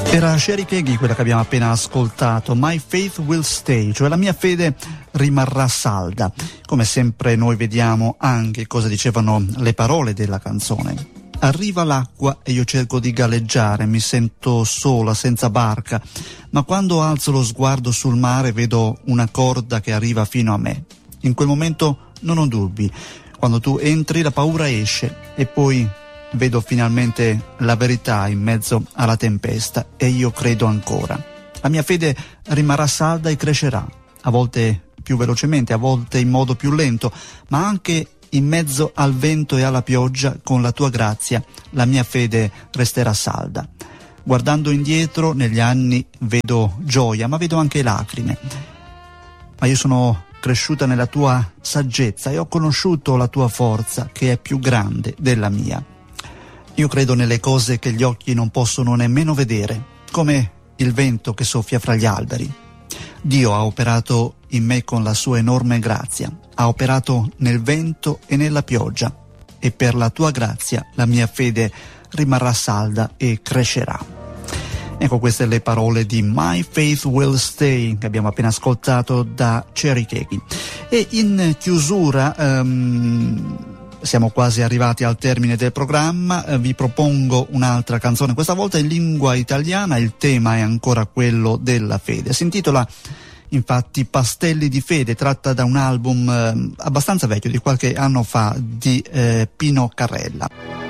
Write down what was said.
Era Sherry Keghi quella che abbiamo appena ascoltato, My Faith Will Stay, cioè la mia fede rimarrà salda. Come sempre noi vediamo anche cosa dicevano le parole della canzone. Arriva l'acqua e io cerco di galleggiare, mi sento sola, senza barca, ma quando alzo lo sguardo sul mare vedo una corda che arriva fino a me. In quel momento non ho dubbi, quando tu entri la paura esce e poi vedo finalmente la verità in mezzo alla tempesta e io credo ancora. La mia fede rimarrà salda e crescerà, a volte più velocemente, a volte in modo più lento, ma anche in mezzo al vento e alla pioggia, con la tua grazia, la mia fede resterà salda. Guardando indietro negli anni vedo gioia, ma vedo anche lacrime. Ma io sono cresciuta nella tua saggezza e ho conosciuto la tua forza, che è più grande della mia. Io credo nelle cose che gli occhi non possono nemmeno vedere, come il vento che soffia fra gli alberi. Dio ha operato in me con la sua enorme grazia, ha operato nel vento e nella pioggia, e per la tua grazia la mia fede rimarrà salda e crescerà. Ecco, queste le parole di My Faith Will Stay che abbiamo appena ascoltato da Sherry Keghi. E in chiusura siamo quasi arrivati al termine del programma, vi propongo un'altra canzone, questa volta in lingua italiana, il tema è ancora quello della fede. Si intitola infatti Pastelli di fede, tratta da un album abbastanza vecchio, di qualche anno fa, di Pino Carrella.